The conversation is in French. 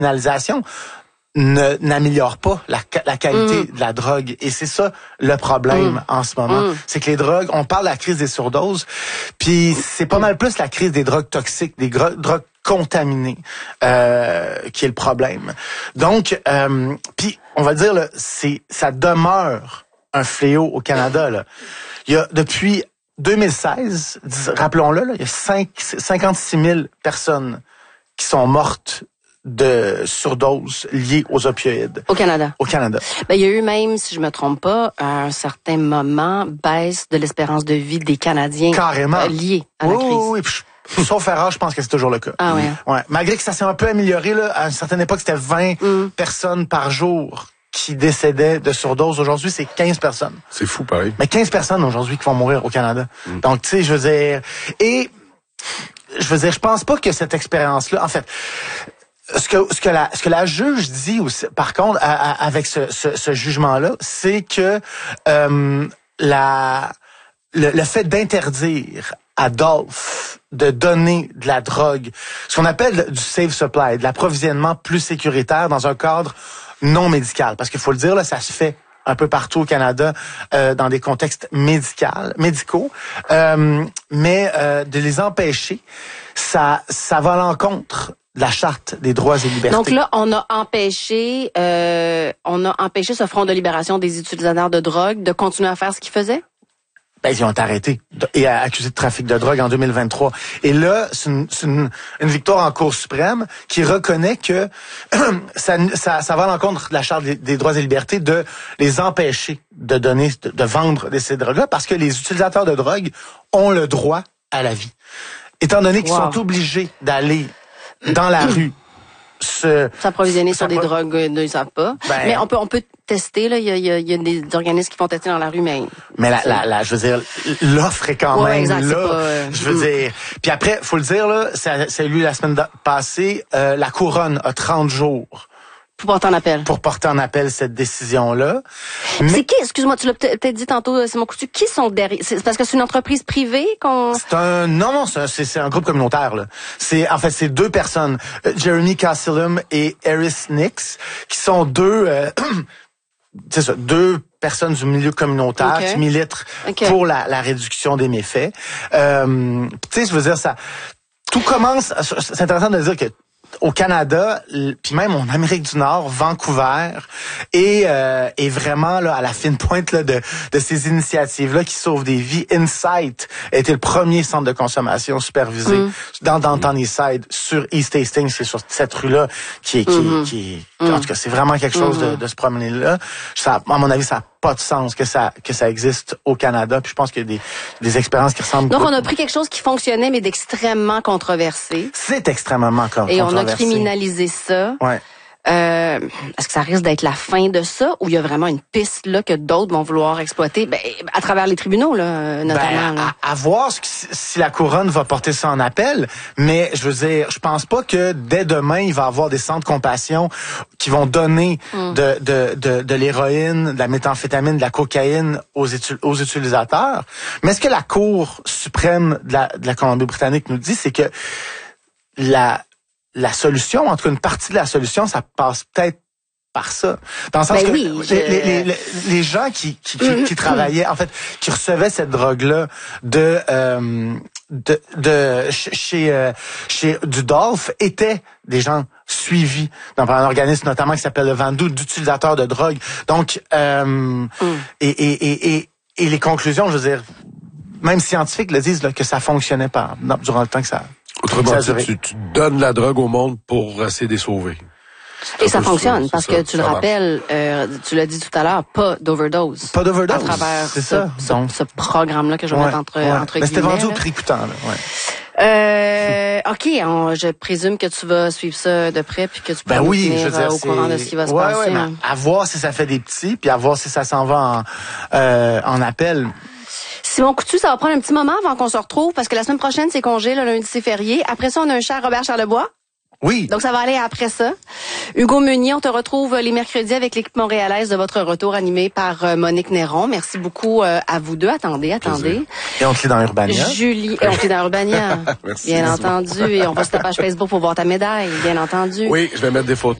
criminalisation n'améliore pas la qualité de la drogue. Et c'est ça le problème en ce moment. C'est que les drogues, on parle de la crise des surdoses, puis c'est pas mal plus la crise des drogues toxiques, des drogues contaminées qui est le problème. Donc, puis on va dire, là, ça demeure un fléau au Canada. Là. Il y a depuis 2016, rappelons-le, là, il y a 56 000 personnes qui sont mortes de surdoses liées aux opioïdes. Au Canada. Au Canada. Ben, il y a eu même, si je me trompe pas, à un certain moment, baisse de l'espérance de vie des Canadiens. Carrément. Liée à la crise. Oui. Sauf erreur, je pense que c'est toujours le cas. Ah ouais. Ouais. Malgré que ça s'est un peu amélioré, là, à une certaine époque, c'était 20 personnes par jour qui décédaient de surdose. Aujourd'hui, c'est 15 personnes. C'est fou, pareil. Mais 15 personnes aujourd'hui qui vont mourir au Canada. Donc, tu sais, je veux dire... Et, je pense pas que cette expérience-là... En fait... Ce que la juge dit aussi, par contre, avec ce jugement-là, c'est que le fait d'interdire à Dolph de donner de la drogue, ce qu'on appelle du safe supply, de l'approvisionnement plus sécuritaire dans un cadre non médical, parce qu'il faut le dire, là, ça se fait un peu partout au Canada dans des contextes médicaux, mais de les empêcher, ça va à l'encontre de la Charte des droits et libertés. Donc là, on a empêché ce Front de libération des utilisateurs de drogue de continuer à faire ce qu'ils faisaient? Ben, ils ont été arrêtés et accusés de trafic de drogue en 2023. Et là, c'est une victoire en Cour suprême qui reconnaît que ça va à l'encontre de la Charte des droits et libertés de les empêcher de vendre ces drogues-là parce que les utilisateurs de drogue ont le droit à la vie. Étant donné qu'ils sont obligés d'aller dans la rue s'approvisionner sur des drogues, ils savent pas. Mais on peut tester, là. Il y a des organismes qui font tester dans la rue, mais je veux dire, l'offre est quand même exact, là. Je veux dire. Puis après, faut le dire, là, ça a eu lieu la semaine passée, la Couronne a 30 jours. Pour porter en appel. Pour porter en appel cette décision-là. C'est qui, excuse-moi, tu l'as peut-être dit tantôt, Simon Coutu, qui sont derrière? C'est parce que c'est une entreprise privée qu'on... C'est un groupe communautaire, là. C'est deux personnes, Jeremy Cassilum et Eris Nix, qui sont deux personnes du milieu communautaire qui militent pour la réduction des méfaits. Tu sais, je veux dire, tout commence, c'est intéressant de dire que au Canada, puis même en Amérique du Nord, Vancouver est vraiment là à la fine pointe là de ces initiatives-là qui sauvent des vies. Insight a été le premier centre de consommation supervisé dans Downtown Eastside sur East Hastings, c'est sur cette rue-là qui en tout cas, c'est vraiment quelque chose de se promener là. Ça, à mon avis, ça n'a pas de sens que ça existe au Canada. Puis je pense qu'il y a des expériences qui ressemblent. Donc on a pris quelque chose qui fonctionnait mais d'extrêmement controversé. C'est extrêmement controversé. Et on a criminalisé ça. Ouais. Est-ce que ça risque d'être la fin de ça ou il y a vraiment une piste là que d'autres vont vouloir exploiter à travers les tribunaux là, notamment? À voir si la Couronne va porter ça en appel, mais je veux dire, je pense pas que dès demain il va y avoir des centres compassion qui vont donner de l'héroïne, de la méthamphétamine, de la cocaïne aux utilisateurs. Mais ce que la Cour suprême de la Colombie-Britannique nous dit, c'est que la solution, en tout cas une partie de la solution, ça passe peut-être par ça. Dans le sens que les gens qui travaillaient, en fait, qui recevaient cette drogue-là chez Dolph étaient des gens suivis dans un organisme notamment qui s'appelle le Vandu d'utilisateurs de drogue. Donc et les conclusions, je veux dire, même scientifiques le disent là, que ça fonctionnait pas durant le temps que ça. Autrement dit, tu donnes la drogue au monde pour essayer de les sauver. Et ça fonctionne, parce que tu le rappelles, tu l'as dit tout à l'heure, pas d'overdose. Pas d'overdose. À travers ce programme-là que je vais mettre entre guillemets. Mais c'était vendu au prix coûtant, là. OK, je présume que tu vas suivre ça de près puis que tu peux nous tenir au courant de ce qui va se passer. Ouais, à voir si ça fait des petits, puis à voir si ça s'en va en appel. Simon Coutu, ça va prendre un petit moment avant qu'on se retrouve, parce que la semaine prochaine, c'est congé, le lundi, c'est férié. Après ça, on a un cher Robert Charlebois. Oui. Donc, ça va aller après ça. Hugo Meunier, on te retrouve les mercredis avec l'équipe montréalaise de votre retour animé par Monique Néron. Merci beaucoup à vous deux. Attendez. Et on te lit dans Urbania. Julie, et on te lit dans Urbania. Merci. Bien entendu. Et on va sur ta page Facebook pour voir ta médaille, bien entendu. Oui, je vais mettre des photos.